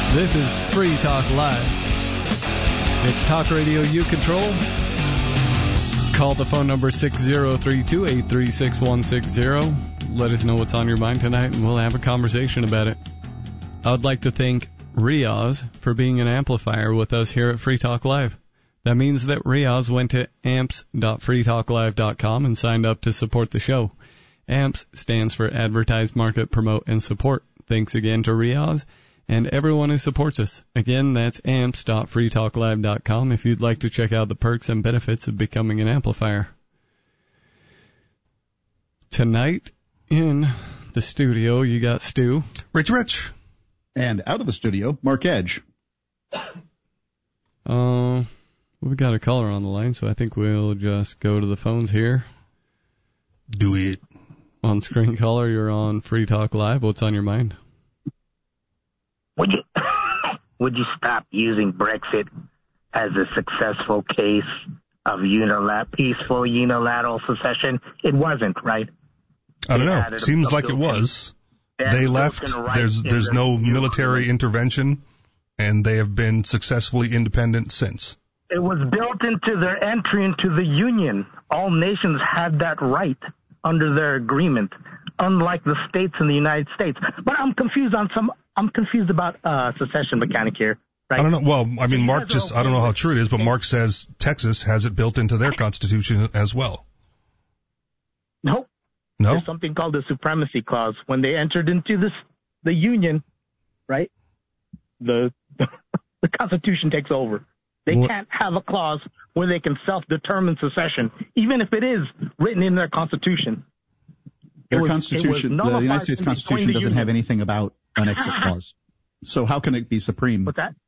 This is Free Talk Live. It's talk radio you control. Call the phone number 6032-836-160. Let us know what's on your mind tonight, and we'll have a conversation about it. I would like to thank Riaz for being an amplifier with us here at Free Talk Live. That means that Riaz went to amps.freetalklive.com and signed up to support the show. AMPS stands for Advertise, Market, Promote, and Support. Thanks again to Riaz and everyone who supports us. Again, that's amps.freetalklive.com if you'd like to check out the perks and benefits of becoming an amplifier. Tonight in the studio, you got Stu. Rich. And out of the studio, Mark Edge. We got a caller on the line, so I think we'll just go to the phones here. Do it. On screen caller, you're on Free Talk Live. What's on your mind? Would you stop using Brexit as a successful case of peaceful unilateral secession? It wasn't, right? I don't know. Seems like it was. They left. There's no military intervention, and they have been successfully independent since. It was built into their entry into the Union. All nations had that right under their agreement, unlike the states in the United States. But I'm confused about secession mechanic here. Right? I don't know. Well, I mean, Mark I don't know how true it is, but Mark says Texas has it built into their constitution as well. No. There's something called the Supremacy Clause. When they entered into the Union, right, the Constitution takes over. They can't have a clause where they can self-determine secession, even if it is written in their Constitution. The United States Constitution doesn't have anything about an exit clause. So how can it be supreme? What's that?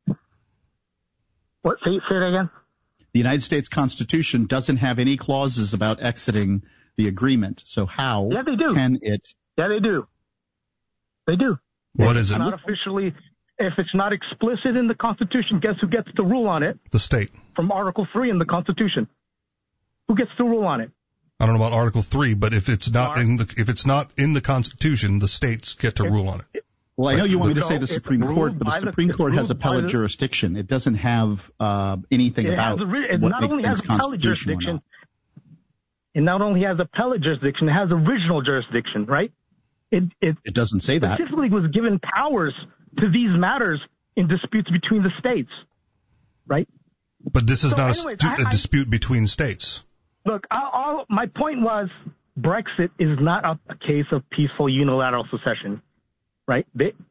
What? Say it again? The United States Constitution doesn't have any clauses about exiting the agreement. So how can it? Yeah, they do. They do. What is it? Not officially. If it's not explicit in the Constitution, guess who gets to rule on it? The state. From Article 3 in the Constitution. Who gets to rule on it? I don't know about Article 3, but if it's not in the Constitution, the states get to rule on it. Well, I know you want me to say the Supreme Court, but the Supreme Court has appellate jurisdiction. It doesn't have anything about what makes things constitutional. It not only has appellate jurisdiction, it has original jurisdiction, right? It doesn't say that. It specifically was given powers to these matters in disputes between the states, right? But this is not a dispute between states. Look, my point was Brexit is not a case of peaceful unilateral secession, right?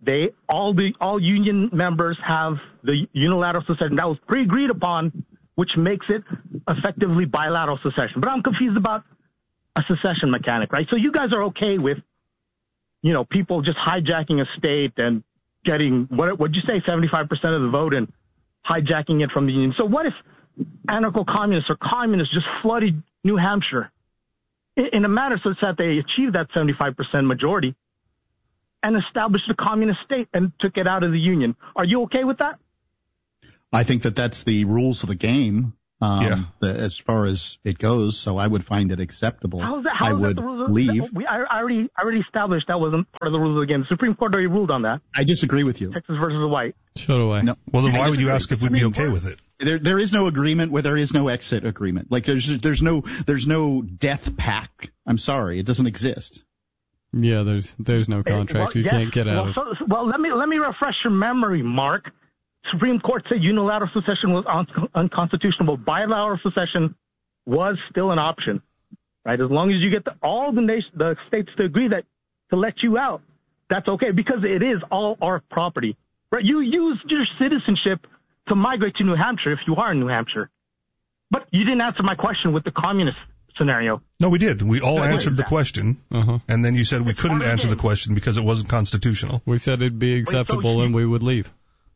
All union members have the unilateral secession that was pre-agreed upon, which makes it effectively bilateral secession. But I'm confused about a secession mechanic, right? So you guys are okay with, people just hijacking a state and getting, what'd you say, 75% of the vote and hijacking it from the Union. So what if anarcho-communists or communists just flooded New Hampshire in a manner such that they achieved that 75% majority and established a communist state and took it out of the Union? Are you okay with that? I think that that's the rules of the game. As far as it goes, so I would find it acceptable. I would leave. I already established that wasn't part of the rules of the game. The Supreme Court already ruled on that. I disagree with you. Texas versus White. So do I. No. Well, then why would you ask if we'd be okay with it? There is no agreement where there is no exit agreement. Like there's no death pact. I'm sorry, it doesn't exist. Yeah, there's no contract. You can't get out of. Let me refresh your memory, Mark. Supreme Court said unilateral secession was unconstitutional, but bilateral secession was still an option, right? As long as you get all the states to agree to let you out, that's okay, because it is all our property, right? You use your citizenship to migrate to New Hampshire if you are in New Hampshire. But you didn't answer my question with the communist scenario. No, we did. We all answered the question, and then you said we couldn't answer the question because it wasn't constitutional. We said it'd be acceptable and we would leave.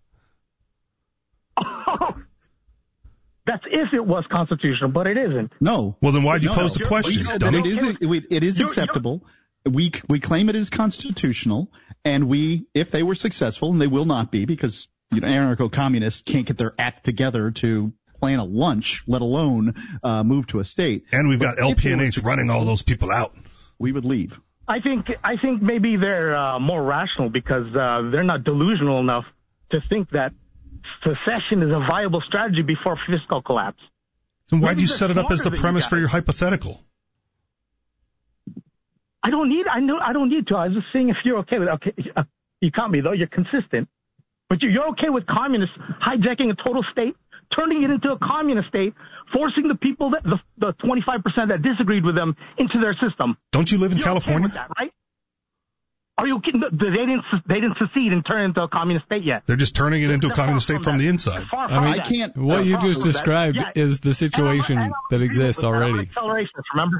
That's if it was constitutional, but it isn't. No. Well, then why'd you pose the question, dummy? It is acceptable. We claim it is constitutional, and if they were successful, and they will not be because anarcho-communists can't get their act together to plan a lunch, let alone move to a state. And we've got LPNH running all those people out. We would leave. I think maybe they're more rational because they're not delusional enough to think that secession is a viable strategy before fiscal collapse. Then why'd you set it up as the premise for your hypothetical? I don't need to. I was just saying if you're okay with it. You caught me, though. You're consistent. But you're okay with communists hijacking a total state, turning it into a communist state, forcing the people, the 25% that disagreed with them, into their system. Don't you live in California? Okay with that, right? Are you kidding? They didn't secede and turn it into a communist state yet. They're just turning it into a communist state from the inside. I can't. What you just described is the situation that exists already. Accelerations, remember?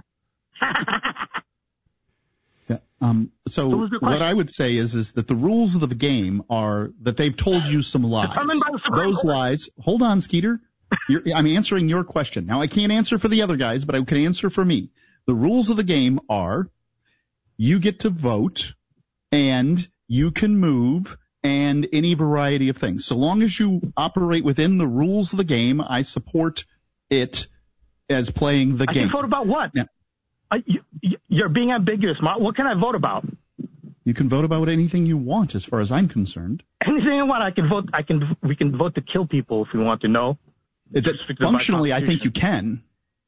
So what I would say is that the rules of the game are that they've told you some lies. Those lies. Hold on, Skeeter. I'm answering your question. Now, I can't answer for the other guys, but I can answer for me. The rules of the game are you get to vote and you can move and any variety of things. So long as you operate within the rules of the game, I support it as playing the game. I can vote about what? Yeah. You're being ambiguous, Mark. What can I vote about? You can vote about anything you want, as far as I'm concerned. Anything I want, I can vote. We can vote to kill people if we want to know. Functionally, I think you can.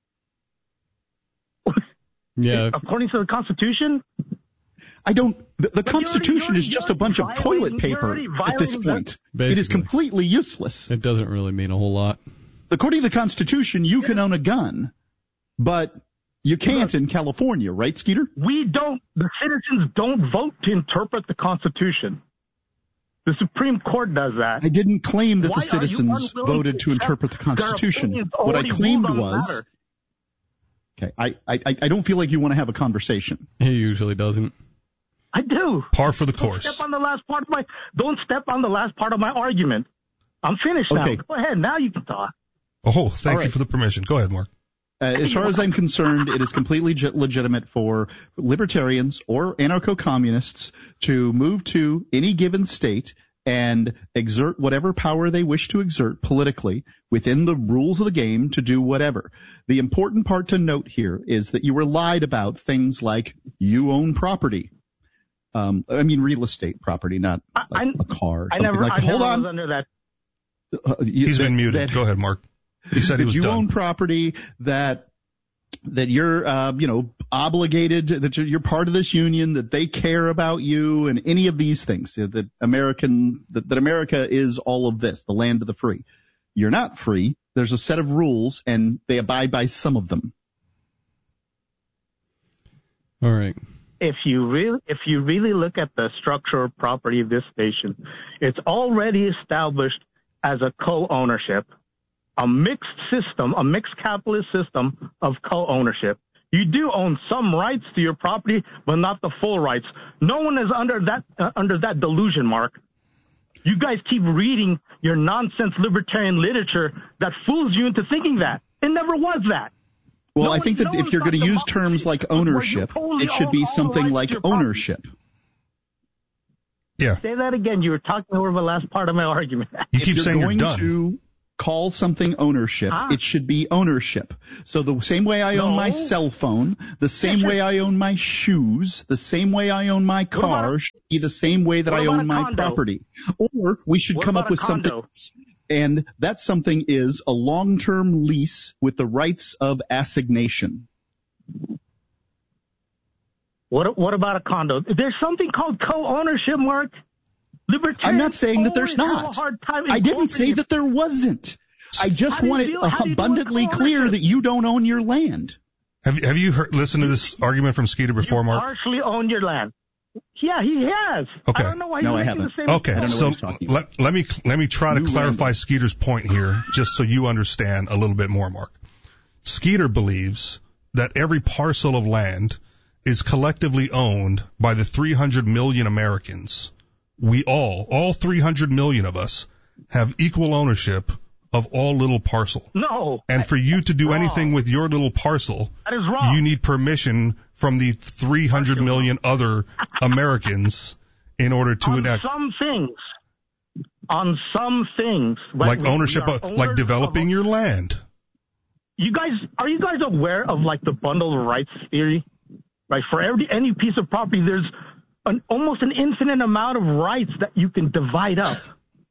Yeah. According to the Constitution. I don't. The Constitution is just a bunch of toilet paper at this point. It is completely useless. It doesn't really mean a whole lot. According to the Constitution, you can own a gun, but you can't in California, right, Skeeter? The citizens don't vote to interpret the Constitution. The Supreme Court does that. I didn't claim that the citizens voted to interpret the Constitution. What I claimed was... Okay, I don't feel like you want to have a conversation. He usually doesn't. I do. Par for the course. Don't step on the last part of my argument. I'm finished now. Okay. Go ahead. Now you can talk. Oh, thank you for the permission. Go ahead, Mark. As far as I'm concerned, it is completely legitimate for libertarians or anarcho-communists to move to any given state and exert whatever power they wish to exert politically within the rules of the game to do whatever. The important part to note here is that you were lied about things like you own property. Real estate property, not a car or something like that. Hold on. Was under that. He's been muted. Go ahead, Mark. He said he was done. You own property that you're, obligated, that you're part of this union, that they care about you, and any of these things. That America is all of this, the land of the free. You're not free. There's a set of rules, and they abide by some of them. All right. If you really look at the structure of property of this station, it's already established as a co-ownership. A mixed system, a mixed capitalist system of co-ownership. You do own some rights to your property, but not the full rights. No one is under that delusion, Mark. You guys keep reading your nonsense libertarian literature that fools you into thinking that. It never was that. Well, I think that if you're going to use terms like ownership, it should be something like ownership. Yeah. Say that again. You were talking over the last part of my argument. You keep saying you're done. To call something ownership, it should be ownership. So the same way I own my cell phone, the same way I own my shoes, the same way I own my car should be the same way that I own my property. Or we should come up with something, and that something is a long-term lease with the rights of assignation. What about a condo? There's something called co-ownership, Mark. I'm not saying that there's not. I didn't say that there wasn't. I just want it abundantly clear that you don't own your land. Have you listened to this argument from Skeeter before, Mark? You partially own your land. Yeah, he has. Okay. I don't know why he's making the same. Okay, so let me try to clarify Skeeter's point here, just so you understand a little bit more, Mark. Skeeter believes that every parcel of land is collectively owned by the 300 million Americans. We all 300 million of us, have equal ownership of all little parcel. No. And for you to do anything with your little parcel, that is wrong. You need permission from the 300 million other Americans in order to enact. On some things. Like ownership, like developing your land. Are you guys aware of like the bundle of rights theory? Right, for any piece of property, there's almost an infinite amount of rights that you can divide up.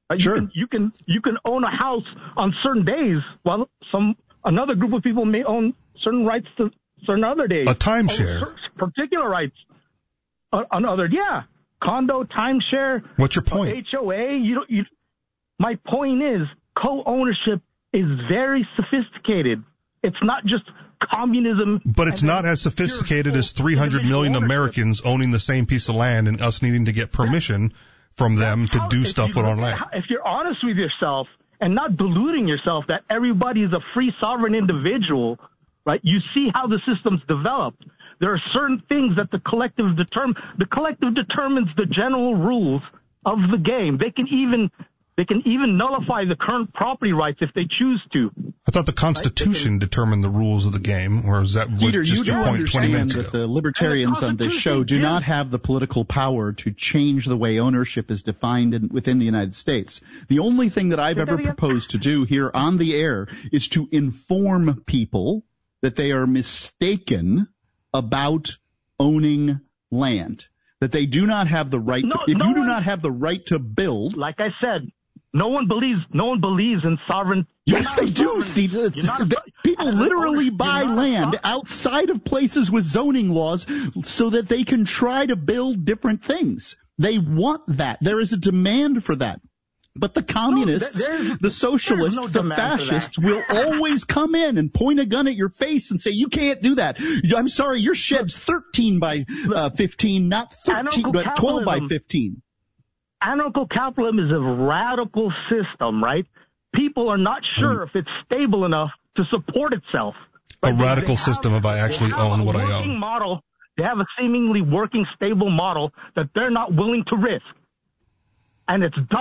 Sure. You can own a house on certain days, while another group of people may own certain rights to certain other days. A timeshare. Particular rights on other, condo, timeshare. What's your point? HOA. My point is, co-ownership is very sophisticated. It's not just communism. But it's not as sophisticated as 300 million Americans owning the same piece of land and us needing to get permission from them to do stuff with our land. If you're honest with yourself and not deluding yourself that everybody is a free sovereign individual, right? You see how the system's developed. There are certain things that the collective determines the general rules of the game. They can even nullify the current property rights if they choose to. I thought the Constitution determined the rules of the game, or is that Peter, just your point 20 minutes that ago? the libertarians on this show do not have the political power to change the way ownership is defined within the United States. The only thing that I've ever proposed to do here on the air is to inform people that they are mistaken about owning land, that they do not have the right to, if you do not have the right to build. Like I said, no one believes in sovereign. Yes, they do. See, people literally buy land outside of places with zoning laws so that they can try to build different things. They want that. There is a demand for that. But the communists, the socialists, the fascists will always come in and point a gun at your face and say, you can't do that. I'm sorry, your shed's 13 by 15, not 13, but 12 by 15. Anarcho-capitalism is a radical system, right? People are not sure if it's stable enough to support itself. A radical system if I actually own what I own. They have a seemingly working, stable model that they're not willing to risk. And it's done.